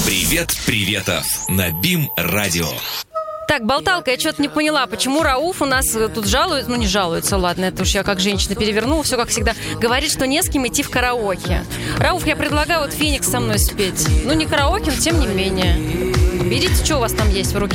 Привет, Приветов на БИМ-радио. Так, болталка, я что-то не поняла, почему Рауф у нас тут жалуется, не жалуется, ладно, это уж я как женщина перевернула, все как всегда, говорит, что не с кем идти в караоке. Рауф, я предлагаю вот «Феникс» со мной спеть. Не караоке, но тем не менее. Видите, что у вас там есть в руке?